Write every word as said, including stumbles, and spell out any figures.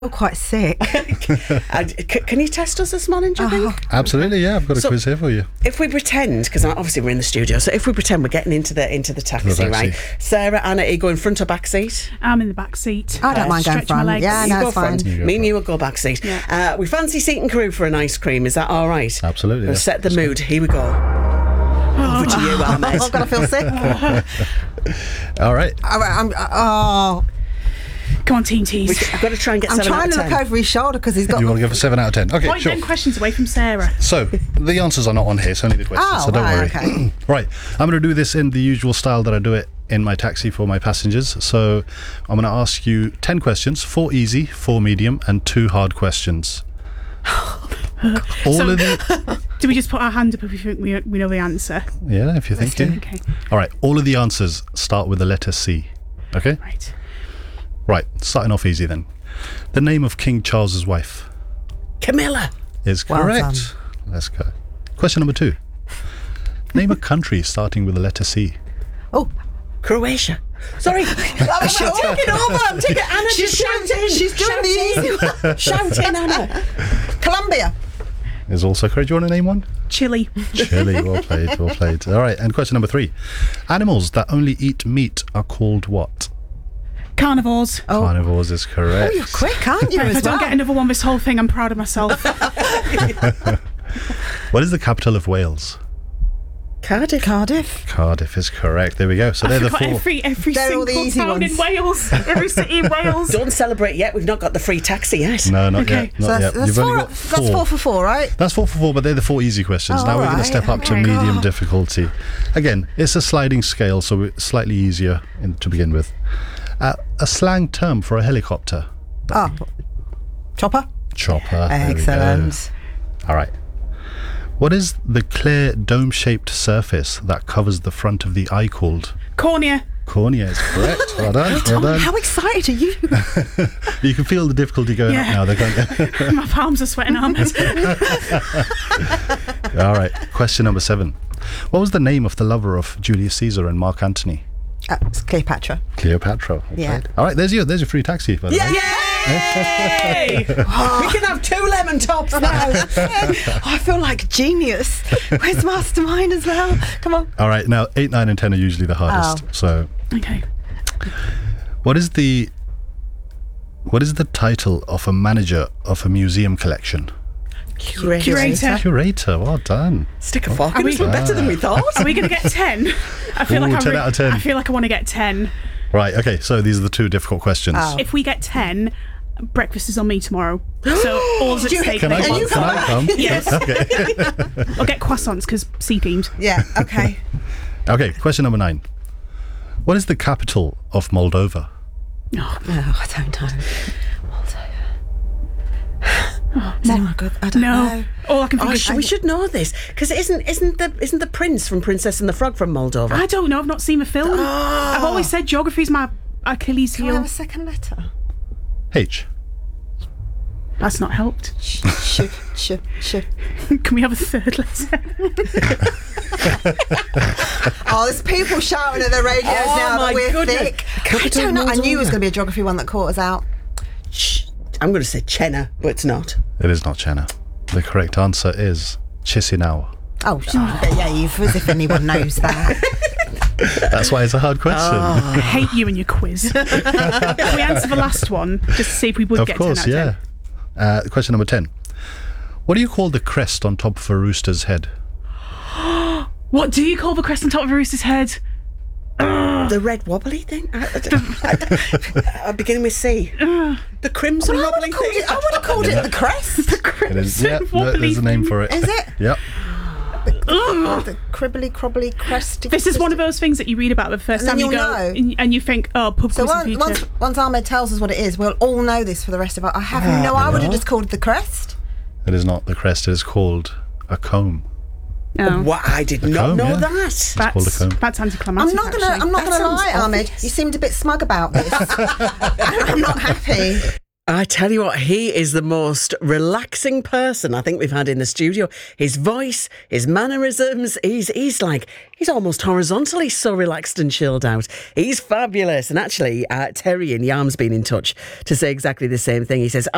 I'm quite sick. uh, c- can you test us this morning, do you Oh. think? Absolutely, yeah. I've got a So- quiz here for you. If we pretend, because obviously we're in the studio, so if we pretend we're getting into the into the taxi, The taxi. right? Sarah, Anna, are you going front or back seat? I'm in the back seat. I don't Uh, mind going stretch my front. legs. Yeah, you no, go it's fine. front. You go Me and front. you will go back seat. Yeah. Uh, we fancy seat and crew for an ice cream. Is that all right? Absolutely, We'll yeah. set the mood. Here we go. Over to you, Ahmed. I've got to feel sick. All right. All right, I'm, oh, Come on, Team Tees. I've got to try and get I'm seven trying out to of look ten. over his shoulder because he's got. You want to give a seven out of ten? Okay, Point sure. them questions away from Sarah. So, the answers are not on here, it's only the questions, Oh, so don't right, worry. okay. Right, I'm going to do this in the usual style that I do it in my taxi for my passengers. So, I'm going to ask you ten questions, four easy, four medium, and two hard questions. All So- of the... Do we just put our hand up if we think we, we know the answer? Yeah, if you think do yeah. Okay, All right, all of the answers start with the letter C. Okay? right. Right, starting off easy then. The name of King Charles's wife Camilla. is Well correct. Let's go. Question number two. Name a country starting with the letter C. Oh, Croatia. Sorry. I'm taking over. I'm taking Anna. She's just shout doing- in. she's doing shout the in. easy one. Shout in, Anna. Colombia. Is also correct. Do you want to name one? Chili. Chile. Well played. Well played. All right. And question number three. Animals that only eat meat are called what? Carnivores. Oh, Carnivores is correct. oh, you're quick, aren't you? If I as don't well? get another one this whole thing, I'm proud of myself. What is the capital of Wales? Cardiff. Cardiff. Cardiff is correct. There we go. So I they're the forgot four. every, every They're all the single easy town ones. in Wales. Every city in Wales. Don't celebrate yet. We've not got the free taxi yet. No, not Okay. yet. So Not that's, yet. that's, You've four, only got that's four for four, right? That's four for four, but they're the four easy questions. Oh, now we're going to alright. step up to Okay. medium Oh. difficulty. Again, it's a sliding scale, so it's slightly easier in, to begin with. Uh, a slang term for a helicopter. Oh, chopper. Chopper. There we go. Excellent. All right. What is the clear dome-shaped surface that covers the front of the eye called? Cornea. Cornea is correct. Well done. Well Tom, done. how excited are you? You can feel the difficulty going Yeah. up now. They're going. My palms are sweating, Ahmed. All right. Question number seven. What was the name of the lover of Julius Caesar and Mark Antony? Uh, it's Cleopatra. Cleopatra. Well Yeah. played. All right. There's your. There's your free taxi. By the way. Yay! We can have two lemon tops now. I feel like a genius. Where's Mastermind as well? Come on. All right. Now, eight, nine, and ten are usually the hardest. Oh. So, Okay. what is the what is the title of a manager of a museum collection? Curator. Curator. Curator. Well done. Stick a fork Are in we- us. We're better than we thought. Are we going to get ten? I feel Ooh, like I, ten out of ten. I feel like I want to get ten. Right. Okay. So these are the two difficult questions. Oh. If we get ten, breakfast is on me tomorrow. So all's at You- stake. Can I, mate. come, you can I come? Yes. Okay. I'll get croissants because sea themed. Yeah, okay. Okay. Question number nine. What is the capital of Moldova? Oh, Oh, I don't know. Is anyone good? I don't no. know. All I can think Oh, is sh- we should know this because isn't isn't the isn't the prince from Princess and the Frog from Moldova? I don't know. I've not seen the film. I've always said geography's my Achilles Can we have heel. a second letter? H. That's not helped. Sh, sh, sh, sh. Can we have a third letter? Oh, there's people shouting at their radios Oh, now my that we're goodness. thick. I Capital don't know. I knew it was Moldova. going to be a geography one that caught us out. Shh. I'm going to say Chenna, but it's not. It is not Chena. The correct answer is Chisinau. Oh, sh- yeah, you've as if anyone knows that. That's why it's a hard question. I hate you and your quiz. Can we answer the last one just to see if we would Of get course, ten out of yeah. Uh, question number ten. What do you call the crest on top of a rooster's head? ten? What do you call the crest on top of a rooster's head? The red wobbly thing? I, I, I, I'm beginning with C. The crimson Well, I would wobbly have called thing? it, I would have called it the crest. It is, yeah, wobbly there's a name thing. for it. Is it? Yep. The cribbly, crobbly, crest. This is one of those things that you read about the first And then time you you'll go know. and, and you think, oh, pub So quiz once, in once, future. once Ahmed tells us what it is, we'll all know this for the rest of our... I have no... I would have just called it the crest. It is not the crest. It is called a comb. Oh. What? I did not comb, know yeah. that. It's called a That's, comb. that's anticlimactic. I'm not gonna. actually. I'm not That gonna sounds lie, Ahmed. obvious. You seemed a bit smug about this. I'm not happy. I tell you what, he is the most relaxing person I think we've had in the studio. His voice, his mannerisms, he's he's like, he's almost horizontally so relaxed and chilled out. He's fabulous. And actually, uh, Terry in Yarm's been in touch to say exactly the same thing. He says,